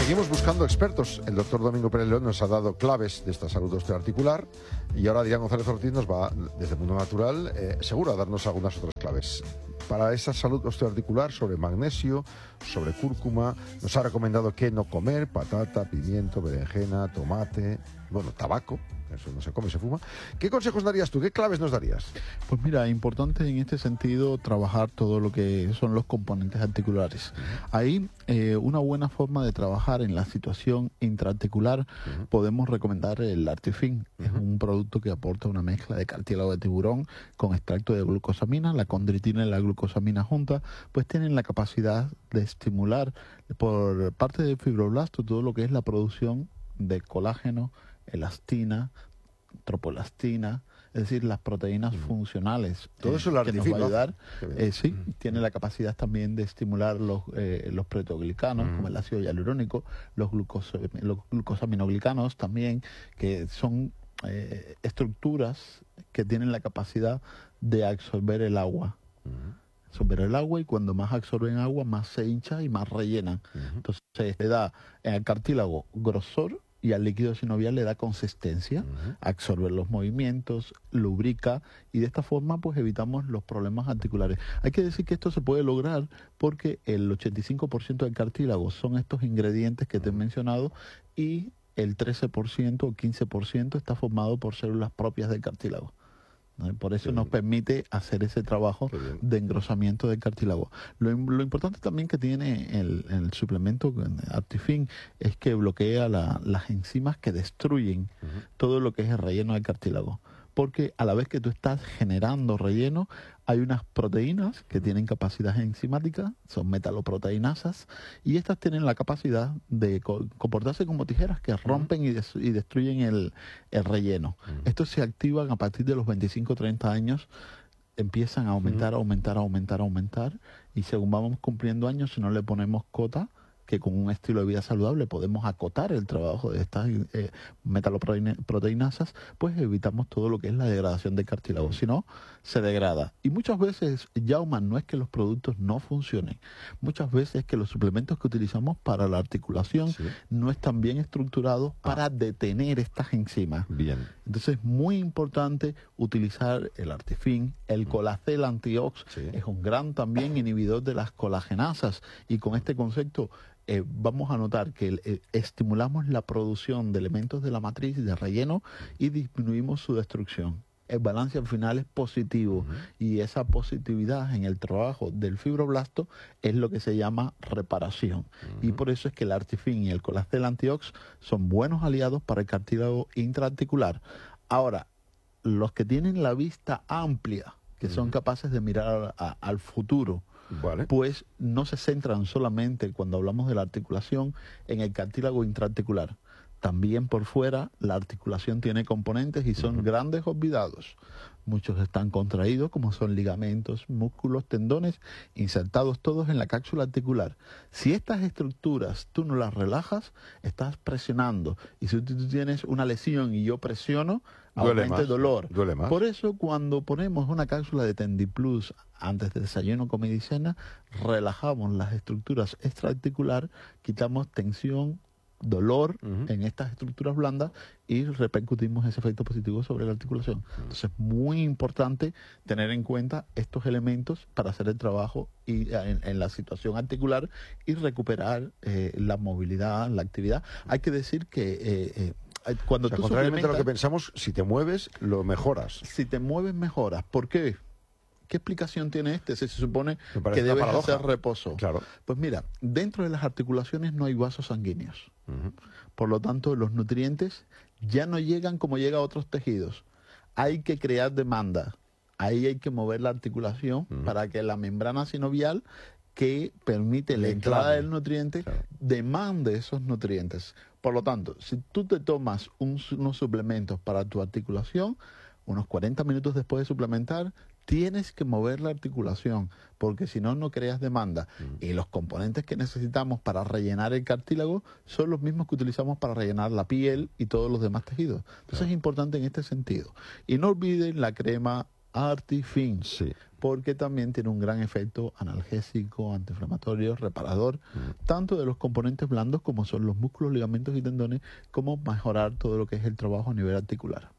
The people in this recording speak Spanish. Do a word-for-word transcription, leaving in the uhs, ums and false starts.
Seguimos buscando expertos. El doctor Domingo Pérez León nos ha dado claves de esta salud osteoarticular y ahora Adrián González Ortiz nos va, desde el Mundo Natural, eh, seguro a darnos algunas otras claves. Para esa salud osteoarticular, sobre magnesio, sobre cúrcuma, nos ha recomendado qué no comer: patata, pimiento, berenjena, tomate, bueno, tabaco, eso no se come, se fuma. ¿Qué consejos darías tú? ¿Qué claves nos darías? Pues mira, importante en este sentido trabajar todo lo que son los componentes articulares. Uh-huh. Ahí, eh, una buena forma de trabajar en la situación intraarticular, uh-huh, podemos recomendar el Artifin. Uh-huh. Es un producto que aporta una mezcla de cartílago de tiburón con extracto de glucosamina. La condritina y la glucosamina juntas, pues tienen la capacidad de estimular por parte del fibroblasto todo lo que es la producción de colágeno, elastina, tropoelastina, es decir, las proteínas mm. funcionales. Todo eh, eso lo que nos va a ayudar. Eh, sí, mm. tiene la capacidad también de estimular los, eh, los proteoglicanos, mm. como el ácido hialurónico, los, glucos, los glucosaminoglicanos también, que son eh, estructuras que tienen la capacidad de absorber el agua. Mm. absorber el agua, y cuando más absorben agua, más se hincha y más rellenan. Uh-huh. Entonces le da al cartílago grosor y al líquido sinovial le da consistencia, uh-huh, absorbe los movimientos, lubrica, y de esta forma pues evitamos los problemas articulares. Hay que decir que esto se puede lograr porque el ochenta y cinco por ciento del cartílago son estos ingredientes que te he mencionado, y el trece por ciento o quince por ciento está formado por células propias del cartílago. Por eso nos permite hacer ese trabajo de engrosamiento del cartílago. Lo, lo importante también que tiene el, el suplemento Artifin es que bloquea la, las enzimas que destruyen uh-huh. todo lo que es el relleno del cartílago. Porque a la vez que tú estás generando relleno, hay unas proteínas que tienen capacidad enzimática, son metaloproteinasas, y estas tienen la capacidad de co- comportarse como tijeras que rompen y, des- y destruyen el, el relleno. Uh-huh. Estos se activan a partir de los veinticinco a treinta años, empiezan a aumentar, uh-huh. aumentar, aumentar, aumentar, y según vamos cumpliendo años, si no le ponemos cota, que con un estilo de vida saludable podemos acotar el trabajo de estas eh, metaloproteinasas, pues evitamos todo lo que es la degradación del cartílago. Si no, se degrada. Y muchas veces, Jaume, no es que los productos no funcionen. Muchas veces es que los suplementos que utilizamos para la articulación sí. no están bien estructurados ah. para detener estas enzimas. Bien. Entonces es muy importante utilizar el Artifin. El Colacel Antiox sí. es un gran también inhibidor de las colagenasas, y con este concepto Eh, vamos a notar que eh, estimulamos la producción de elementos de la matriz de relleno y disminuimos su destrucción. El balance al final es positivo, uh-huh. y esa positividad en el trabajo del fibroblasto es lo que se llama reparación. Uh-huh. Y por eso es que el Artifin y el Colacel Antiox son buenos aliados para el cartílago intraarticular. Ahora, los que tienen la vista amplia, que uh-huh. son capaces de mirar a, a, al futuro, Vale. pues no se centran solamente, cuando hablamos de la articulación, en el cartílago intraarticular. También por fuera la articulación tiene componentes y son uh-huh. grandes olvidados. Muchos están contraídos, como son ligamentos, músculos, tendones, insertados todos en la cápsula articular. Si estas estructuras tú no las relajas, estás presionando. Y si tú tienes una lesión y yo presiono, aumenta el dolor. Duele más. Por eso, cuando ponemos una cápsula de Tendiplus antes del desayuno, comida y cena, relajamos las estructuras extraarticular, quitamos tensión, dolor uh-huh. en estas estructuras blandas, y repercutimos ese efecto positivo sobre la articulación. Uh-huh. Entonces es muy importante tener en cuenta estos elementos para hacer el trabajo y en, en la situación articular y recuperar eh, la movilidad, la actividad. Hay que decir que eh, eh, cuando o sea, tú contrariamente a lo que pensamos, si te mueves, lo mejoras. Si te mueves, mejoras. ¿Por qué? ¿Qué explicación tiene este? Se, se supone que debes paradoja. hacer reposo. Claro. Pues mira, dentro de las articulaciones no hay vasos sanguíneos. Uh-huh. Por lo tanto, los nutrientes ya no llegan como llega a otros tejidos. Hay que crear demanda. Ahí hay que mover la articulación uh-huh. para que la membrana sinovial, que permite la entrada del nutriente, claro. demande esos nutrientes. Por lo tanto, si tú te tomas un, unos suplementos para tu articulación, unos cuarenta minutos después de suplementar, tienes que mover la articulación, porque si no, no creas demanda. Mm. Y los componentes que necesitamos para rellenar el cartílago son los mismos que utilizamos para rellenar la piel y todos los demás tejidos. Entonces claro. es importante en este sentido. Y no olviden la crema Artifin, sí. porque también tiene un gran efecto analgésico, antiinflamatorio, reparador, mm. tanto de los componentes blandos como son los músculos, ligamentos y tendones, como mejorar todo lo que es el trabajo a nivel articular.